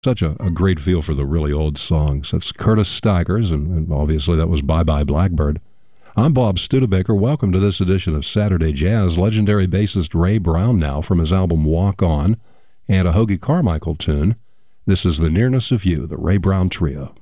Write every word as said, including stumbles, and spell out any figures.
Such a, a great feel for the really old songs. That's Curtis Stigers, and, and obviously that was Bye Bye Blackbird. I'm Bob Studebaker. Welcome to this edition of Saturday Jazz. Legendary bassist Ray Brown now from his album Walk On, and a Hoagy Carmichael tune. This is The Nearness of You, the Ray Brown Trio.